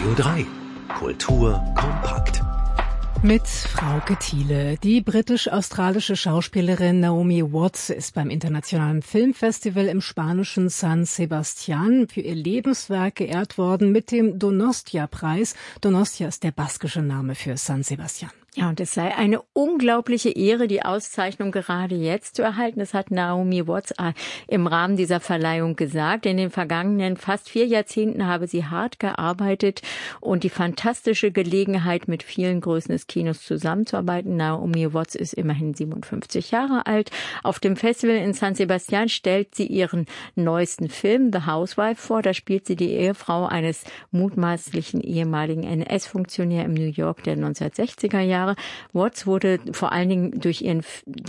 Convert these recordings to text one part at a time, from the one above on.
Radio 3. Kultur kompakt. Mit Frauke Thiele. Die britisch-australische Schauspielerin Naomi Watts ist beim Internationalen Filmfestival im spanischen San Sebastián für ihr Lebenswerk geehrt worden mit dem Donostia-Preis. Donostia ist der baskische Name für San Sebastián. Ja, und es sei eine unglaubliche Ehre, die Auszeichnung gerade jetzt zu erhalten. Das hat Naomi Watts im Rahmen dieser Verleihung gesagt. In den vergangenen fast 4 Jahrzehnten habe sie hart gearbeitet und die fantastische Gelegenheit, mit vielen Größen des Kinos zusammenzuarbeiten. Naomi Watts ist immerhin 57 Jahre alt. Auf dem Festival in San Sebastián stellt sie ihren neuesten Film The Housewife vor. Da spielt sie die Ehefrau eines mutmaßlichen ehemaligen NS-Funktionärs im New York der 1960er Jahre. Watts wurde vor allen Dingen durch ihre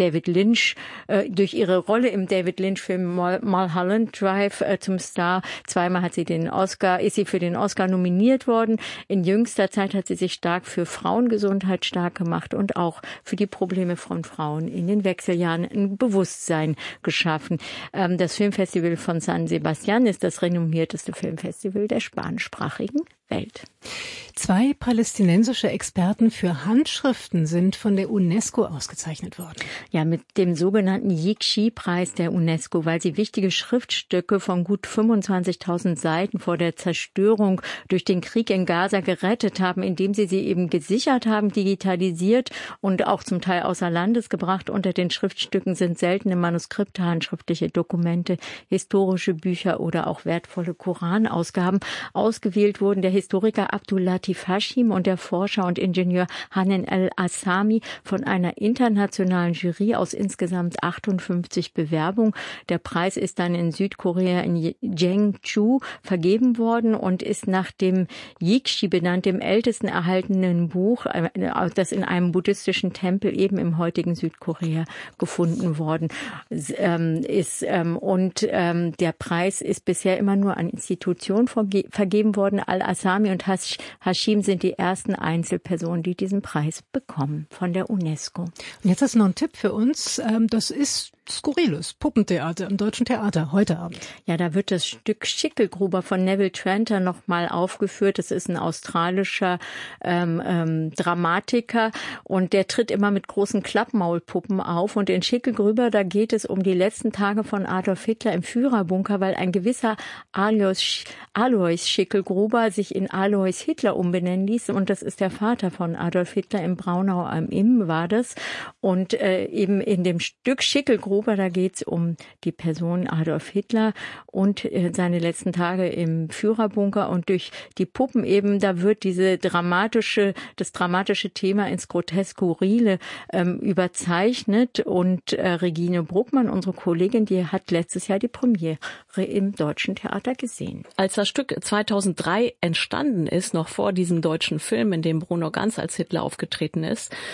Rolle im David Lynch-Film Mulholland Drive zum Star. Zweimal ist sie für den Oscar nominiert worden. In jüngster Zeit hat sie sich stark für Frauengesundheit stark gemacht und auch für die Probleme von Frauen in den Wechseljahren ein Bewusstsein geschaffen. Das Filmfestival von San Sebastián ist das renommierteste Filmfestival der spanischsprachigen Welt. 2 palästinensische Experten für Handschriften sind von der UNESCO ausgezeichnet worden. Ja, mit dem sogenannten Yiqi-Preis der UNESCO, weil sie wichtige Schriftstücke von gut 25.000 Seiten vor der Zerstörung durch den Krieg in Gaza gerettet haben, indem sie eben gesichert haben, digitalisiert und auch zum Teil außer Landes gebracht. Unter den Schriftstücken sind seltene Manuskripte, handschriftliche Dokumente, historische Bücher oder auch wertvolle Koranausgaben. Ausgewählt wurden der Historiker Abdul-Latif Hashim und der Forscher und Ingenieur Hanan El-Assami von einer internationalen Jury aus insgesamt 58 Bewerbungen. Der Preis ist dann in Südkorea in Jeongju vergeben worden und ist nach dem Yiqi benannt, dem ältesten erhaltenen Buch, das in einem buddhistischen Tempel eben im heutigen Südkorea gefunden worden ist. Der Preis ist bisher immer nur an Institutionen vergeben worden. Al-Assami und Hashim sind die ersten Einzelpersonen, die diesen Preis bekommen von der UNESCO. Und jetzt hast du noch einen Tipp für uns. Das ist skurriles Puppentheater im Deutschen Theater heute Abend. Ja, da wird das Stück Schickelgruber von Neville Tranter nochmal aufgeführt. Das ist ein australischer Dramatiker und der tritt immer mit großen Klappmaulpuppen auf. Und in Schickelgruber, da geht es um die letzten Tage von Adolf Hitler im Führerbunker, weil ein gewisser Alois Schickelgruber sich in Alois Hitler umbenennen ließ. Und das ist der Vater von Adolf Hitler im Braunau am Inn war das. Und eben in dem Stück Schickelgruber, da geht es um die Person Adolf Hitler und seine letzten Tage im Führerbunker. Und durch die Puppen eben, da wird das dramatische Thema ins Grotesk-Skurrile überzeichnet. Und Regine Bruckmann, unsere Kollegin, die hat letztes Jahr die Premiere im Deutschen Theater gesehen. Als das Stück 2003 entstanden ist, noch vor diesem deutschen Film, in dem Bruno Ganz als Hitler aufgetreten ist,